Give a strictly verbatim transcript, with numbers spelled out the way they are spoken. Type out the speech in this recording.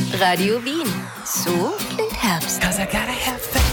Radio Wien. So klingt Herbst. 'Cause I gotta have faith.